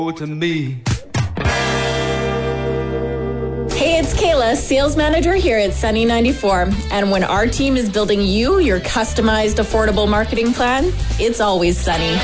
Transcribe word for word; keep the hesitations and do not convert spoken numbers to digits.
to me. Hey, it's Kayla, sales manager here at Sunny ninety-four. And when our team is building you your customized, affordable marketing plan, it's always Sunny.